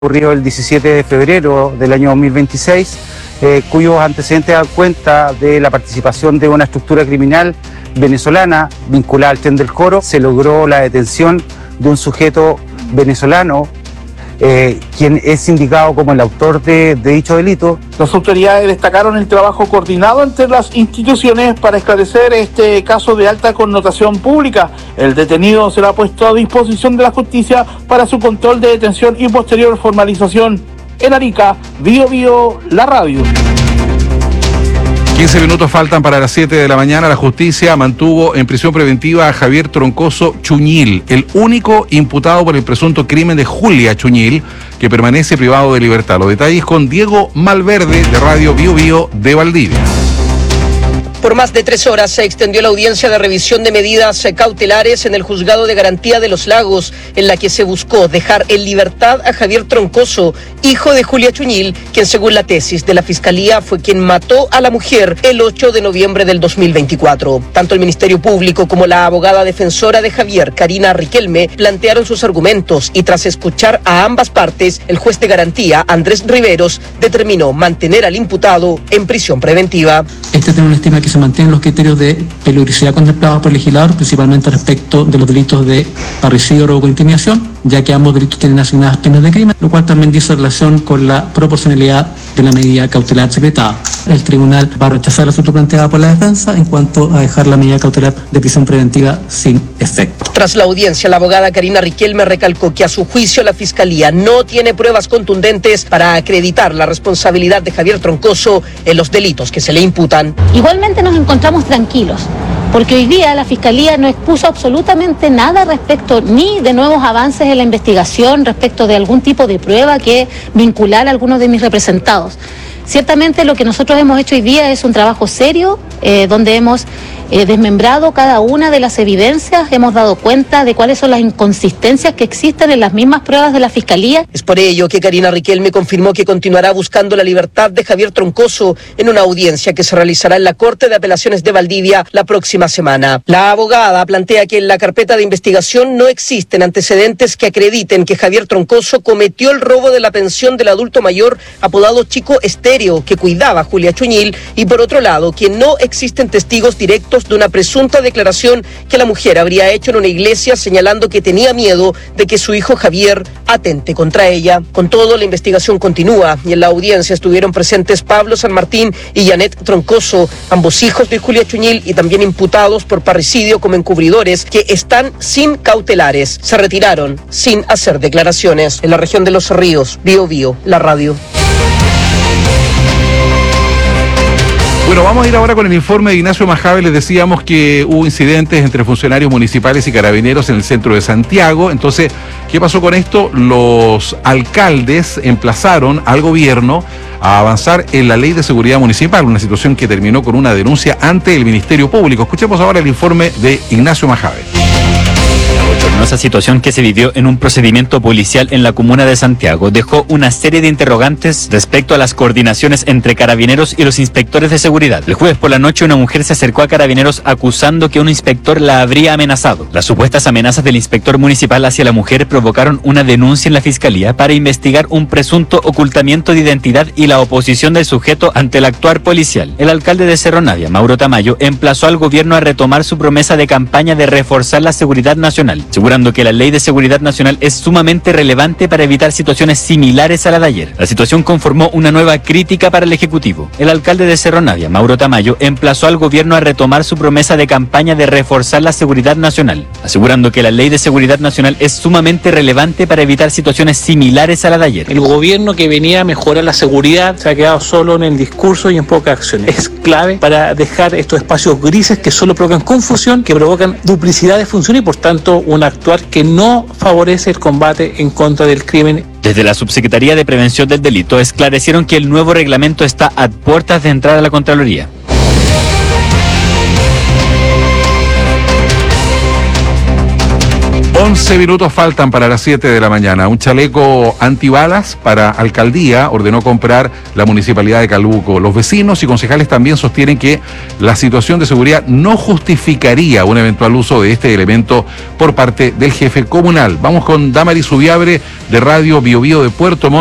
ocurrido el 17 de febrero del año 2026, cuyos antecedentes dan cuenta de la participación de una estructura criminal venezolana vinculada al Tren del Coro. Se logró la detención de un sujeto venezolano, quien es indicado como el autor de dicho delito. Las autoridades destacaron el trabajo coordinado entre las instituciones para esclarecer este caso de alta connotación pública. El detenido será puesto a disposición de la justicia para su control de detención y posterior formalización. En Arica, Bío Bío, la radio. 15 minutos faltan para las 7 de la mañana. La justicia mantuvo en prisión preventiva a Javier Troncoso Chuñil, el único imputado por el presunto crimen de Julia Chuñil, que permanece privado de libertad. Los detalles con Diego Malverde, de Radio Bío Bío de Valdivia. Por más de 3 horas se extendió la audiencia de revisión de medidas cautelares en el Juzgado de Garantía de Los Lagos, en la que se buscó dejar en libertad a Javier Troncoso, hijo de Julia Chuñil, quien según la tesis de la Fiscalía fue quien mató a la mujer el 8 de noviembre del 2024. Tanto el Ministerio Público como la abogada defensora de Javier, Karina Riquelme, plantearon sus argumentos y tras escuchar a ambas partes, el juez de garantía, Andrés Riveros, determinó mantener al imputado en prisión preventiva. Este tema estima que se mantienen los criterios de peligrosidad contemplados por el legislador, principalmente respecto de los delitos de parricidio, robo con intimidación, ya que ambos delitos tienen asignadas penas de crimen, lo cual también dice relación con la proporcionalidad de la medida cautelar secretada. El tribunal va a rechazar el asunto planteado por la defensa en cuanto a dejar la medida cautelar de prisión preventiva sin efecto. Tras la audiencia, la abogada Karina Riquelme recalcó que a su juicio la Fiscalía no tiene pruebas contundentes para acreditar la responsabilidad de Javier Troncoso en los delitos que se le imputan. Igualmente nos encontramos tranquilos, porque hoy día la Fiscalía no expuso absolutamente nada respecto ni de nuevos avances en la investigación, respecto de algún tipo de prueba que vinculara a algunos de mis representados. Ciertamente lo que nosotros hemos hecho hoy día es un trabajo serio, donde hemos desmembrado cada una de las evidencias, hemos dado cuenta de cuáles son las inconsistencias que existen en las mismas pruebas de la Fiscalía. Es por ello que Karina Riquelme confirmó que continuará buscando la libertad de Javier Troncoso en una audiencia que se realizará en la Corte de Apelaciones de Valdivia la próxima semana. La abogada plantea que en la carpeta de investigación no existen antecedentes que acrediten que Javier Troncoso cometió el robo de la pensión del adulto mayor apodado Chico Estéreo, que cuidaba a Julia Chuñil, y por otro lado, que no existen testigos directos de una presunta declaración que la mujer habría hecho en una iglesia señalando que tenía miedo de que su hijo Javier atente contra ella. Con todo, la investigación continúa y en la audiencia estuvieron presentes Pablo San Martín y Janet Troncoso, ambos hijos de Julia Chuñil y también imputados por parricidio como encubridores, que están sin cautelares. Se retiraron sin hacer declaraciones. En la región de Los Ríos, Bío Bío, la radio. Bueno, vamos a ir ahora con el informe de Ignacio Majave. Les decíamos que hubo incidentes entre funcionarios municipales y carabineros en el centro de Santiago. Entonces, ¿qué pasó con esto? Los alcaldes emplazaron al gobierno a avanzar en la ley de seguridad municipal, una situación que terminó con una denuncia ante el Ministerio Público. Escuchemos ahora el informe de Ignacio Majave. La bochornosa situación que se vivió en un procedimiento policial en la comuna de Santiago dejó una serie de interrogantes respecto a las coordinaciones entre carabineros y los inspectores de seguridad. El jueves por la noche una mujer se acercó a carabineros acusando que un inspector la habría amenazado. Las supuestas amenazas del inspector municipal hacia la mujer provocaron una denuncia en la fiscalía para investigar un presunto ocultamiento de identidad y la oposición del sujeto ante el actuar policial. El alcalde de Cerro Navia, Mauro Tamayo, emplazó al gobierno a retomar su promesa de campaña de reforzar la seguridad nacional, asegurando que la ley de seguridad nacional es sumamente relevante para evitar situaciones similares a la de ayer. La situación conformó una nueva crítica para el Ejecutivo. El alcalde de Cerro Navia, Mauro Tamayo, emplazó al gobierno a retomar su promesa de campaña de reforzar la seguridad nacional, asegurando que la ley de seguridad nacional es sumamente relevante para evitar situaciones similares a la de ayer. El gobierno que venía a mejorar la seguridad se ha quedado solo en el discurso y en pocas acciones. Es clave para dejar estos espacios grises que solo provocan confusión, que provocan duplicidad de funciones y por tanto un actuar que no favorece el combate en contra del crimen. Desde la Subsecretaría de Prevención del Delito esclarecieron que el nuevo reglamento está a puertas de entrar a la Contraloría. 11 minutos faltan para las 7 de la mañana. Un chaleco antibalas para alcaldía ordenó comprar la municipalidad de Calbuco. Los vecinos y concejales también sostienen que la situación de seguridad no justificaría un eventual uso de este elemento por parte del jefe comunal. Vamos con Damaris Ubiabre de Radio Biobío de Puerto Montt.